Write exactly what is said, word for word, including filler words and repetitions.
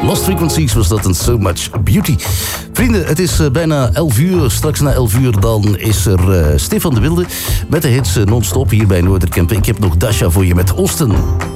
Lost Frequencies was dat en So Much Beauty. Vrienden, het is uh, bijna elf uur. Straks na elf uur dan is er uh, Stefan de Wilde met de hits uh, non-stop hier bij Noorderkempen. Ik heb nog Dasha voor je met Oosten.